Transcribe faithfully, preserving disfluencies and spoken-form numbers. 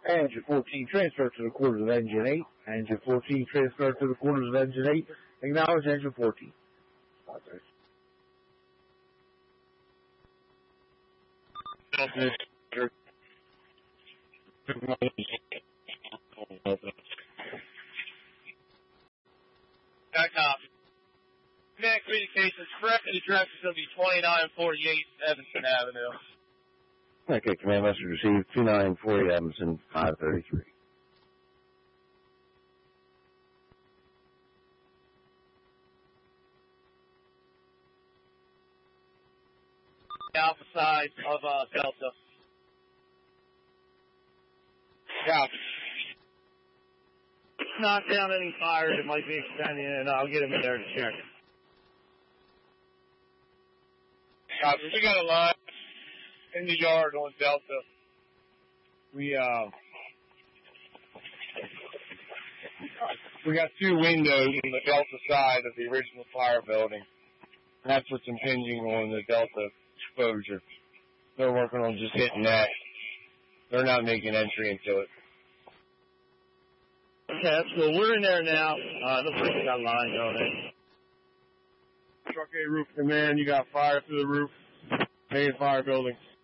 Engine fourteen, transfer to the quarters of engine eight. Engine fourteen, transfer to the quarters of engine eight. Acknowledge engine fourteen. Okay. Got copy. Command communications, correct address is going to be twenty-nine forty-eight Evanston Avenue. Okay, command message received, twenty-nine forty Evanston, five thirty-three. Alpha side of uh, Delta. Copy. Knock down any fires that might be extending, and I'll get him in there to check. Copy. We got a line in the yard on Delta. We uh, we got two windows in the Delta side of the original fire building. That's what's impinging on the Delta exposure. They're working on just hitting that. They're not making entry into it. Okay, that's cool. We're in there now. Uh, looks like we got line going in. Truck A roof command, you got fire through the roof. Main fire building.